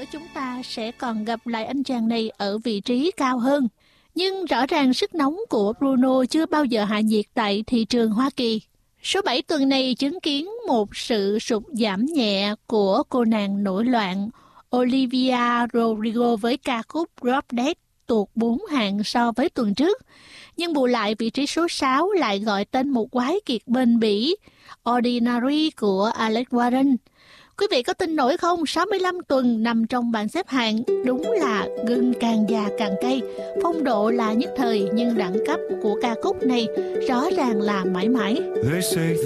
chúng ta sẽ còn gặp lại anh chàng này ở vị trí cao hơn. Nhưng rõ ràng sức nóng của Bruno chưa bao giờ hạ nhiệt tại thị trường Hoa Kỳ. Số 7 tuần này chứng kiến một sự sụt giảm nhẹ của cô nàng nổi loạn Olivia Rodrigo với ca khúc Drop Dead tuột 4 hạng so với tuần trước. Nhưng bù lại vị trí số 6 lại gọi tên một quái kiệt bên Bỉ, Ordinary của Alex Warren. Quý vị có tin nổi không? 65 tuần nằm trong bảng xếp hạng, đúng là gừng càng già càng cay. Phong độ là nhất thời nhưng đẳng cấp của ca khúc này rõ ràng là mãi mãi.